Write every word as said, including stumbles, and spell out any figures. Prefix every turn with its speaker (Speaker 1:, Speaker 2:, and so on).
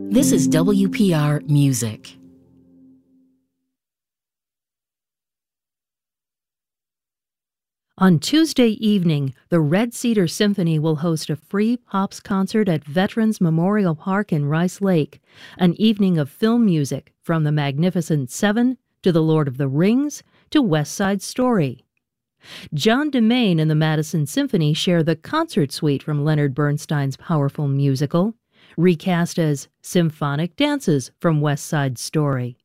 Speaker 1: This is W P R Music.
Speaker 2: On Tuesday evening, the Red Cedar Symphony will host a free Pops concert at Veterans Memorial Park in Rice Lake, an evening of film music from The Magnificent Seven to The Lord of the Rings to West Side Story. John DeMain and the Madison Symphony share the concert suite from Leonard Bernstein's powerful musical, recast as symphonic dances from West Side Story.